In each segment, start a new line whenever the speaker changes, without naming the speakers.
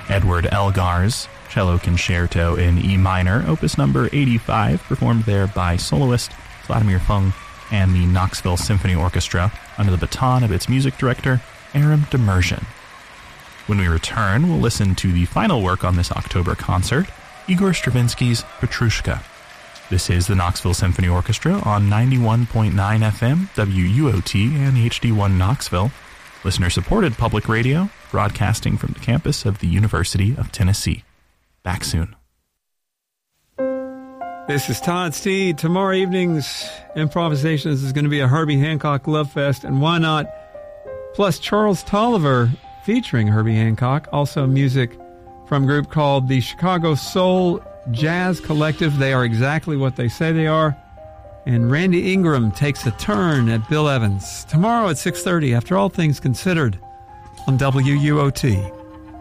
Edward Elgar's Cello Concerto in E minor, opus number 85, performed there by soloist Vladimir Fung and the Knoxville Symphony Orchestra under the baton of its music director, Aram Demirjian. When we return, we'll listen to the final work on this October concert, Igor Stravinsky's Petrushka. This is the Knoxville Symphony Orchestra on 91.9 FM, WUOT, and HD1 Knoxville, listener-supported public radio, broadcasting from the campus of the University of Tennessee. Back soon.
This is Todd Steed. Tomorrow evening's Improvisations is going to be a Herbie Hancock Love Fest, and why not? Plus Charles Tolliver featuring Herbie Hancock, also music from a group called the Chicago Soul Jazz Collective. They are exactly what they say they are. And Randy Ingram takes a turn at Bill Evans. Tomorrow at 6:30, after All Things Considered, on WUOT.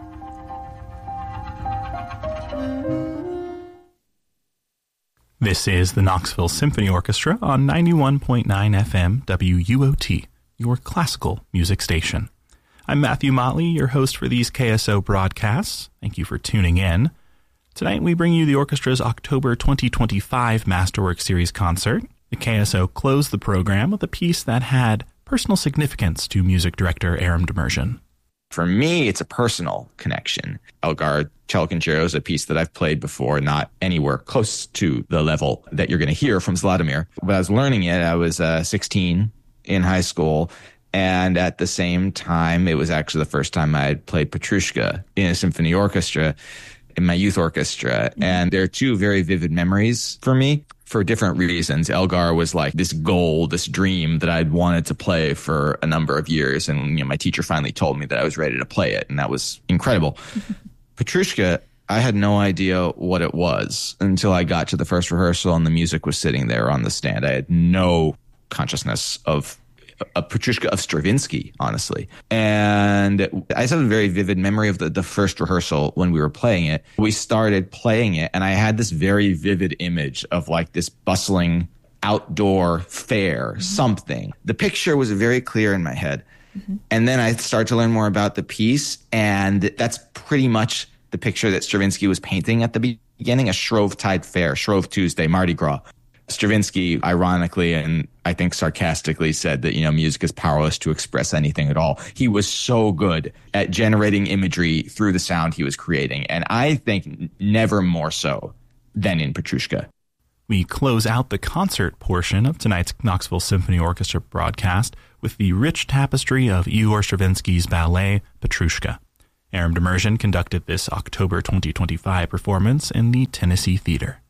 This is the Knoxville Symphony Orchestra on 91.9 FM WUOT, your classical music station. I'm Matthew Motley, your host for these KSO broadcasts. Thank you for tuning in. Tonight we bring you the orchestra's October 2025 Masterwork Series concert. The KSO closed the program with a piece that had personal significance to music director Aram Demirjian.
For me, it's a personal connection. Elgar Cello Concerto is a piece that I've played before, not anywhere close to the level that you're going to hear from Vladimir. When I was learning it, I was 16 in high school. And at the same time, it was actually the first time I had played Petrushka in a symphony orchestra, in my youth orchestra. And there are two very vivid memories for me for different reasons. Elgar was like this goal, this dream that I'd wanted to play for a number of years. And my teacher finally told me that I was ready to play it. And that was incredible. Petrushka, I had no idea what it was until I got to the first rehearsal and the music was sitting there on the stand. I had no consciousness of a Petrushka of Stravinsky, honestly. And I just have a very vivid memory of the first rehearsal when we were playing it. We started playing it, and I had this very vivid image of like this bustling outdoor fair, something. The picture was very clear in my head. And then I started to learn more about the piece, and that's pretty much the picture that Stravinsky was painting at the beginning, a Shrovetide fair, Shrove Tuesday, Mardi Gras. Stravinsky, ironically, and I think sarcastically, said that, music is powerless to express anything at all. He was so good at generating imagery through the sound he was creating, and I think never more so than in Petrushka.
We close out the concert portion of tonight's Knoxville Symphony Orchestra broadcast with the rich tapestry of Igor Stravinsky's ballet, Petrushka. Aram Demirjian conducted this October 2025 performance in the Tennessee Theater.